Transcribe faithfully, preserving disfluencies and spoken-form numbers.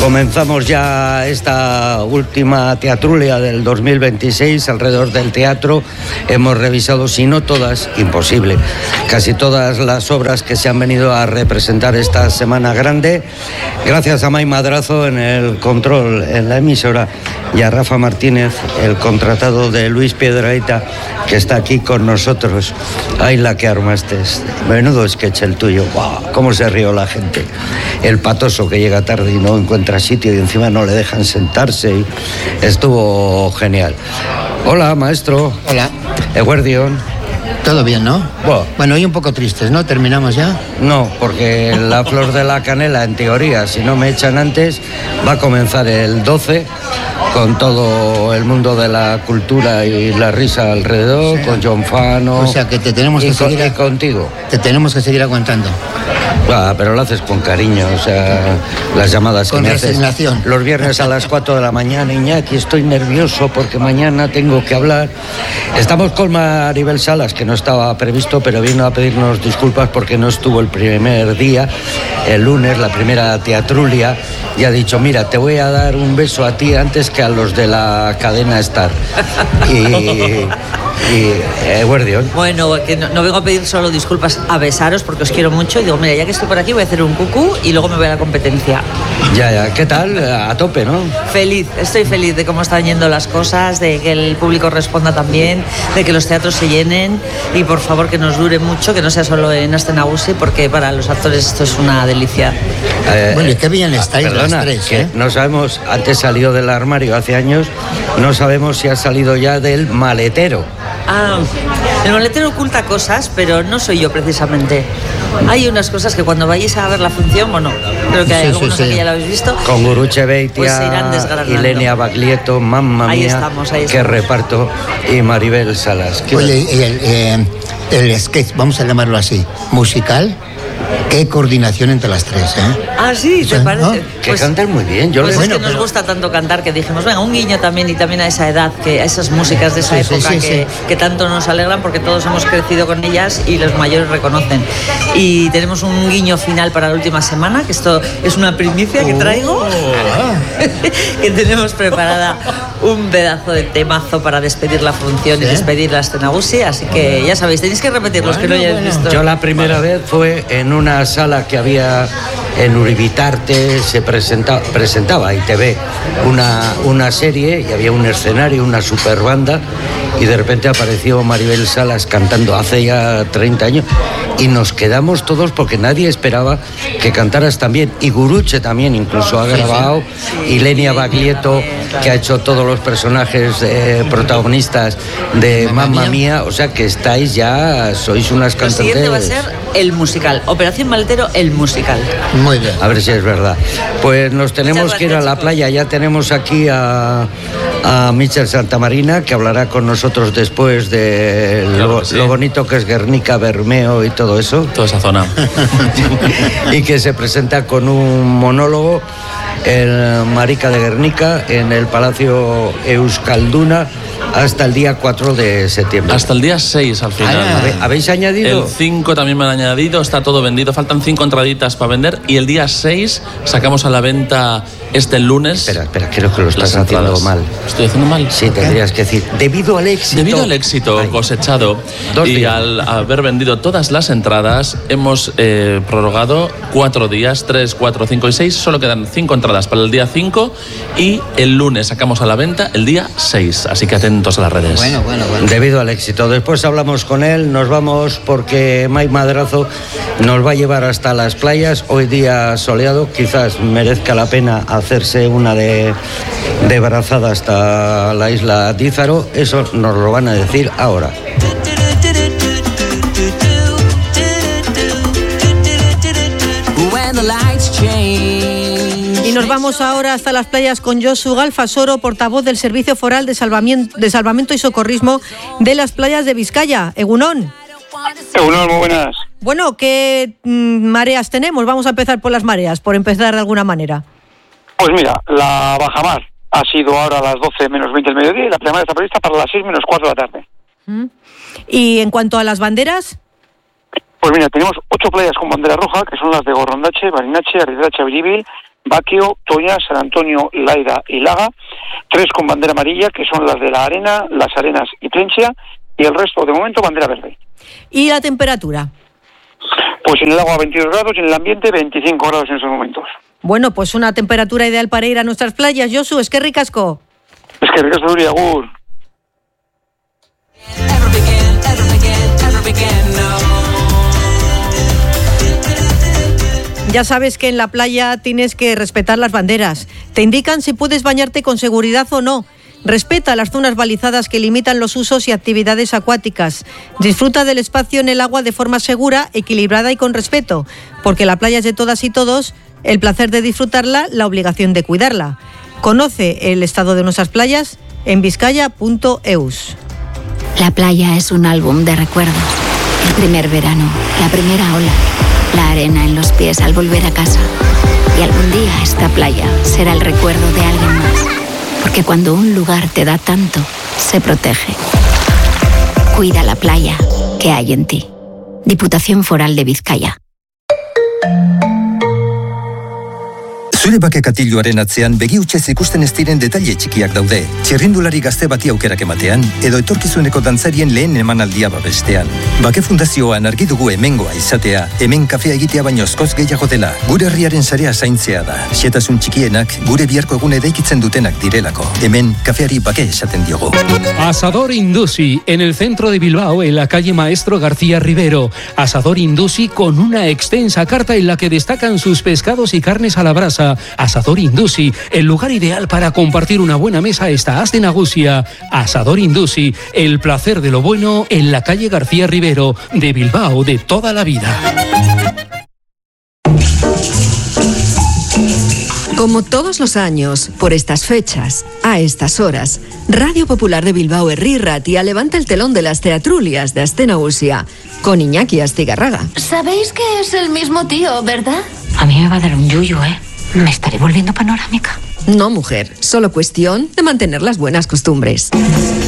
Comenzamos ya esta última teatrulia del dos mil veintiséis alrededor del teatro. Hemos revisado, si no todas, imposible, casi todas las obras que se han venido a representar esta semana grande. Gracias a May Madrazo en el control en la emisora y a Rafa Martínez, el contratado de Luis Piedrahita, que está aquí con nosotros. Ay, la que armaste. Menudo sketch el tuyo. ¡Wow! Cómo se rió la gente. El patoso que llega tarde y no encuentra sitio y encima no le dejan sentarse. Y estuvo genial. Hola, maestro. Hola. Eguerdión. Todo bien, ¿no? Bueno, bueno, hoy un poco tristes, ¿no? ¿Terminamos ya? No, porque la Flor de la Canela, en teoría, si no me echan antes, va a comenzar el doce con todo el mundo de la cultura y la risa alrededor, o sea, con John Fano. O sea, que te tenemos que y seguir con, y contigo. Te tenemos que seguir aguantando. Ah, pero lo haces con cariño, o sea, las llamadas con que me haces los viernes a las cuatro de la mañana. Iñaki, estoy nervioso porque mañana tengo que hablar. Estamos con Maribel Salas, que no estaba previsto, pero vino a pedirnos disculpas porque no estuvo el primer día, el lunes, la primera teatrulia, y ha dicho, mira, te voy a dar un beso a ti antes que a los de la cadena Star. Y... Y, eh, Guardión. Bueno, que no, no vengo a pedir solo disculpas, a besaros porque os quiero mucho y digo, mira, ya que estoy por aquí voy a hacer un cucú y luego me voy a la competencia. Ya, ya, ¿qué tal? A tope, ¿no? Feliz, estoy feliz de cómo están yendo las cosas, de que el público responda también, de que los teatros se llenen y por favor que nos dure mucho, que no sea solo en Astenagusi, porque para los actores esto es una delicia. Eh, bueno, y qué bien estáis perdona, las tres, que ¿eh? No sabemos, antes salió del armario hace años, no sabemos si ha salido ya del maletero. Ah, el maletero oculta cosas, pero no soy yo precisamente. Hay unas cosas que cuando vayáis a ver la función, bueno, creo que hay sí, algunos sí, sí. que ya lo habéis visto. Con Guruche Beitia, pues se irán desgranando. Ilenia Baglietto, mamma ahí mía, estamos, ahí qué estamos. reparto, y Maribel Salas. Oye, y el, eh, el sketch, vamos a llamarlo así, musical. Qué coordinación entre las tres, ¿eh? Ah, sí, ¿te parece? ¿No? Que pues, cantan muy bien. Yo pues les... es bueno, que nos pero... gusta tanto cantar que dijimos, venga, un guiño también y también a esa edad, que a esas músicas de esa sí, época sí, sí, que, sí. que tanto nos alegran porque todos hemos crecido con ellas y los mayores reconocen. Y tenemos un guiño final para la última semana, que esto es una primicia que traigo, oh. que tenemos preparada un pedazo de temazo para despedir la función ¿Sí? y despedir la Astenagusi, así que ya sabéis, tenéis que repetir los bueno, que no hayáis bueno. visto. Yo la primera vez fue en una sala que había en Uribitarte, se presentaba, presentaba I T V una, una serie y había un escenario, una super banda, y de repente apareció Maribel Salas cantando hace ya treinta años y nos quedamos todos porque nadie esperaba que cantaras también, y Guruche también incluso ha grabado, sí, sí. Ilenia Baglietto, que ha hecho todos los personajes eh, protagonistas de Mamma Mía, o sea que estáis ya, sois unas cantantes. Lo siguiente va a ser el musical, Operación Maletero, el musical. Muy bien. A ver si es verdad. Pues nos tenemos que ir a la playa, ya tenemos aquí a, a Michel Santamarina, que hablará con nosotros después de claro lo, que sí. lo bonito que es Guernica, Bermeo y todo eso. Toda esa zona. Y que se presenta con un monólogo, el Marica de Guernica, en el Palacio Euskalduna, hasta el día cuatro de septiembre. Hasta el día seis al final. Ah, ¿habéis añadido? El cinco también me han añadido, está todo vendido, faltan cinco entraditas para vender y el día seis sacamos a la venta este lunes. Espera, espera, creo que lo estás haciendo mal. ¿Estoy haciendo mal? Sí, tendrías que decir, debido al éxito. Debido al éxito Ay. cosechado Dos y días. al haber vendido todas las entradas, hemos eh, prorrogado cuatro días, tres, cuatro, cinco y seis, solo quedan cinco entradas para el día cinco y el lunes sacamos a la venta el día seis, así que atentos a las redes. Bueno, bueno, bueno. Debido al éxito. Después hablamos con él, nos vamos porque May Madrazo nos va a llevar hasta las playas. Hoy día soleado, quizás merezca la pena hacerse una de, de brazada hasta la isla Dízaro. Eso nos lo van a decir ahora. Y nos vamos ahora hasta las playas con Josu Galfasoro, portavoz del Servicio Foral de Salvamiento, de Salvamento y Socorrismo de las playas de Vizcaya. Egunon. Egunon, muy buenas. Bueno, ¿qué mm, mareas tenemos? Vamos a empezar por las mareas, por empezar de alguna manera. Pues mira, la bajamar ha sido ahora a las doce menos veinte del mediodía y la pleamar está prevista para las seis menos cuatro de la tarde. ¿Mm? Y en cuanto a las banderas... Pues mira, tenemos ocho playas con bandera roja, que son las de Gorrondache, Barinache, Arridache, Abiribil, Baquio, Toña, San Antonio, Laida y Laga, tres con bandera amarilla, que son las de La Arena, Las Arenas y Plensia, y el resto, de momento, bandera verde. ¿Y la temperatura? Pues en el agua veintidós grados y en el ambiente veinticinco grados en esos momentos. Bueno, pues una temperatura ideal para ir a nuestras playas. Josu, es que ricasco. Es que ricasco, Duri, agur. Ya sabes que en la playa tienes que respetar las banderas. Te indican si puedes bañarte con seguridad o no. Respeta las zonas balizadas que limitan los usos y actividades acuáticas. Disfruta del espacio en el agua de forma segura, equilibrada y con respeto, porque la playa es de todas y todos, el placer de disfrutarla, la obligación de cuidarla. Conoce el estado de nuestras playas en vizcaya punto eus. La playa es un álbum de recuerdos. El primer verano, la primera ola, la arena en los pies al volver a casa. Y algún día esta playa será el recuerdo de alguien más. Porque cuando un lugar te da tanto, se protege. Cuida la playa que hay en ti. Diputación Foral de Vizcaya. Zure bake katilloaren atzean begi hutsez ikusten ez diren detaile txikiak daude. Txirrindulari gazte bati aukerak ematean, edo etorkizuneko dantzarien lehen emanaldia babestean. Bake Fundazioan argi dugu hemengoa izatea, hemen kafea egitea baino askoz gehiago dela. Gure herriaren sarea zaintzea da. Xetasun txikienak gure biharko egun eraikitzen dutenak direlako. Hemen kafeari bake esaten diogu. Asador Indusi, en el centro de Bilbao, en la calle Maestro García Rivero. Asador Indusi con una extensa carta en la que destacan sus pescados y carnes a la brasa. Asador Indusi, el lugar ideal para compartir una buena mesa está As de Nagusia. Asador Indusi, el placer de lo bueno en la calle García Rivero, de Bilbao de toda la vida. Como todos los años, por estas fechas, a estas horas, Radio Popular de Bilbao Herri Ratia levanta el telón de las teatrulias de As de Nagusia con Iñaki Astigarraga. Sabéis que es el mismo tío, ¿verdad? A mí me va a dar un yuyu, ¿eh? Me estaré volviendo panorámica. No, mujer, solo cuestión de mantener las buenas costumbres.